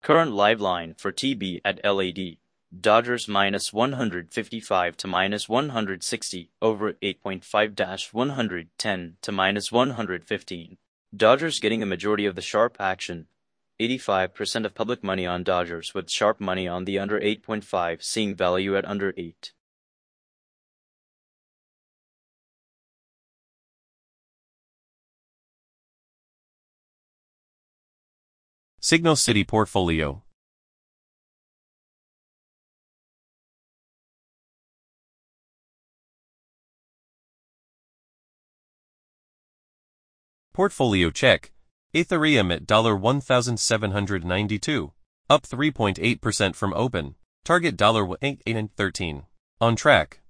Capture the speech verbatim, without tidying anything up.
Current live line for T B at L A D. Dodgers minus one fifty-five to minus one sixty over eight point five dash one ten to minus one fifteen. Dodgers getting a majority of the sharp action. eighty-five percent of public money on Dodgers with sharp money on the under eight point five, seeing value at under eight. Signal City Portfolio. Portfolio check. Ethereum at one thousand seven hundred ninety-two dollars, up three point eight percent from open. Target one eight eight thirteen. On track.